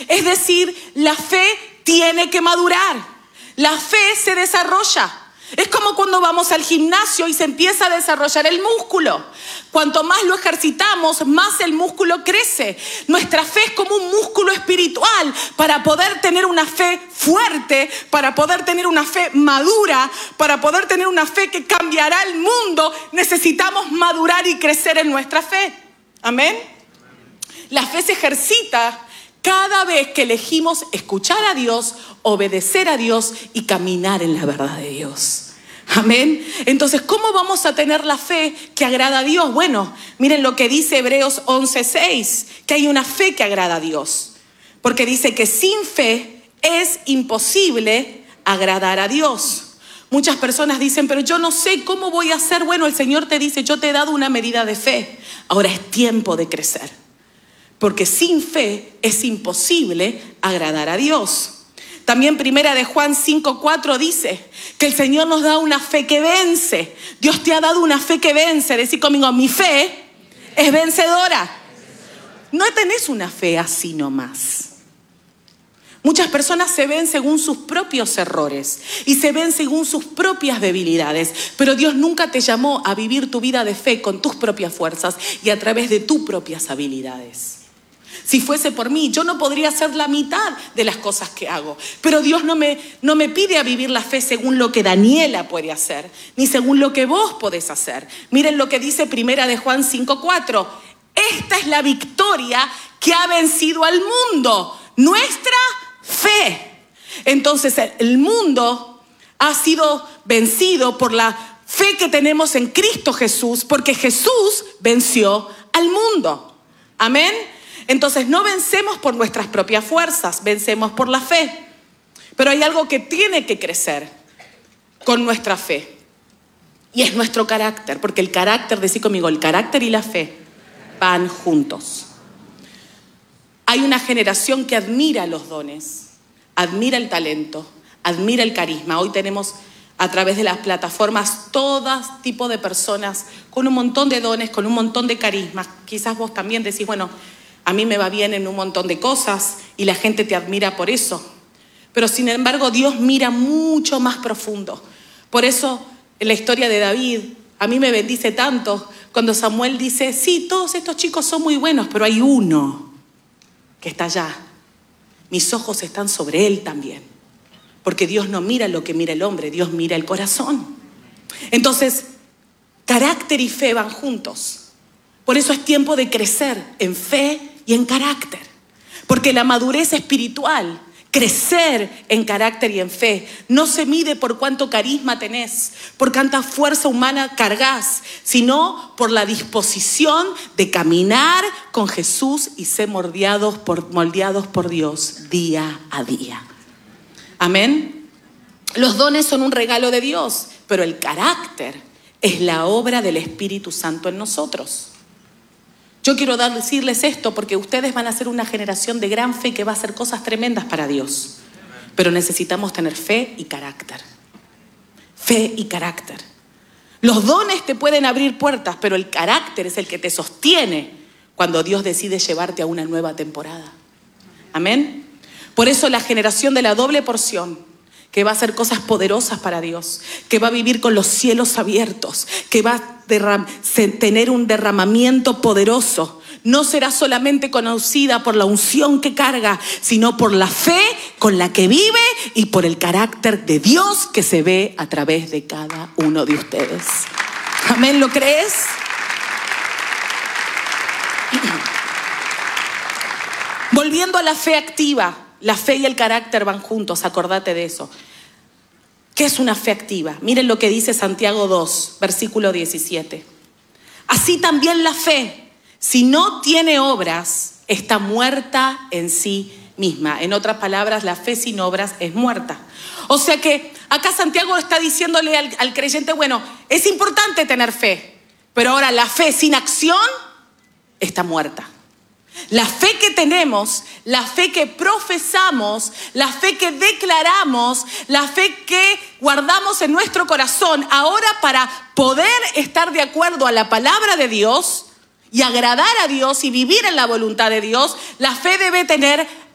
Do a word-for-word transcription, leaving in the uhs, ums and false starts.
Es decir, la fe tiene que madurar. La fe se desarrolla. Es como cuando vamos al gimnasio y se empieza a desarrollar el músculo. Cuanto más lo ejercitamos, más el músculo crece. Nuestra fe es como un músculo espiritual. Para poder tener una fe fuerte, para poder tener una fe madura, para poder tener una fe que cambiará el mundo, necesitamos madurar y crecer en nuestra fe. Amén. La fe se ejercita cada vez que elegimos escuchar a Dios, obedecer a Dios y caminar en la verdad de Dios. Amén. Entonces, ¿cómo vamos a tener la fe que agrada a Dios? Bueno, miren lo que dice Hebreos once seis, que hay una fe que agrada a Dios. Porque dice que sin fe es imposible agradar a Dios. Muchas personas dicen, pero yo no sé cómo voy a hacer. Bueno, el Señor te dice, yo te he dado una medida de fe. Ahora es tiempo de crecer. Porque sin fe es imposible agradar a Dios. También primera de Juan cinco cuatro dice que el Señor nos da una fe que vence. Dios te ha dado una fe que vence. Decí conmigo, mi fe es vencedora. No tenés una fe así nomás. Muchas personas se ven según sus propios errores y se ven según sus propias debilidades. Pero Dios nunca te llamó a vivir tu vida de fe con tus propias fuerzas y a través de tus propias habilidades. Si fuese por mí, yo no podría hacer la mitad de las cosas que hago. Pero Dios no me, no me pide a vivir la fe según lo que Daniela puede hacer, ni según lo que vos podés hacer. Miren lo que dice primera de Juan cinco cuatro. Esta es la victoria que ha vencido al mundo, nuestra fe. Entonces el mundo ha sido vencido por la fe que tenemos en Cristo Jesús, porque Jesús venció al mundo. Amén. Entonces no vencemos por nuestras propias fuerzas, vencemos por la fe. Pero hay algo que tiene que crecer con nuestra fe. Y es nuestro carácter, porque el carácter, decí conmigo, el carácter y la fe van juntos. Hay una generación que admira los dones, admira el talento, admira el carisma. Hoy tenemos a través de las plataformas todo tipo de personas con un montón de dones, con un montón de carismas. Quizás vos también decís, bueno, a mí me va bien en un montón de cosas y la gente te admira por eso. Pero sin embargo, Dios mira mucho más profundo. Por eso, en la historia de David, a mí me bendice tanto cuando Samuel dice, sí, todos estos chicos son muy buenos, pero hay uno que está allá. Mis ojos están sobre él también. Porque Dios no mira lo que mira el hombre, Dios mira el corazón. Entonces, carácter y fe van juntos. Por eso es tiempo de crecer en fe y en carácter. Porque la madurez espiritual, crecer en carácter y en fe, no se mide por cuánto carisma tenés, por cuánta fuerza humana cargas, sino por la disposición de caminar con Jesús y ser moldeados por, moldeados por Dios día a día. Amén. Los dones son un regalo de Dios, pero el carácter es la obra del Espíritu Santo en nosotros. Yo quiero dar, decirles esto porque ustedes van a ser una generación de gran fe que va a hacer cosas tremendas para Dios. Pero necesitamos tener fe y carácter. Fe y carácter. Los dones te pueden abrir puertas, pero el carácter es el que te sostiene cuando Dios decide llevarte a una nueva temporada. Amén. Por eso la generación de la doble porción, que va a hacer cosas poderosas para Dios, que va a vivir con los cielos abiertos, que va a derram- tener un derramamiento poderoso, no será solamente conocida por la unción que carga, sino por la fe con la que vive y por el carácter de Dios que se ve a través de cada uno de ustedes. Amén, ¿lo crees? Volviendo a la fe activa. La fe y el carácter van juntos, acordate de eso. ¿Qué es una fe activa? Miren lo que dice Santiago dos, versículo diecisiete. Así también la fe, si no tiene obras, está muerta en sí misma. En otras palabras, la fe sin obras es muerta. O sea que acá Santiago está diciéndole al, al creyente, bueno, es importante tener fe, pero ahora la fe sin acción está muerta. La fe que tenemos, la fe que profesamos, la fe que declaramos, la fe que guardamos en nuestro corazón, ahora para poder estar de acuerdo a la palabra de Dios y agradar a Dios y vivir en la voluntad de Dios, la fe debe tener